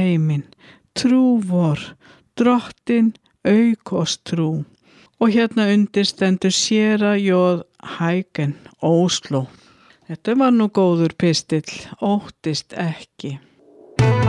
heiminn, trú vor, drottin aukos trú. Og hérna undir stendur séra J. Hægen, Ósló. Þetta var nú góður pistill, óttist ekki.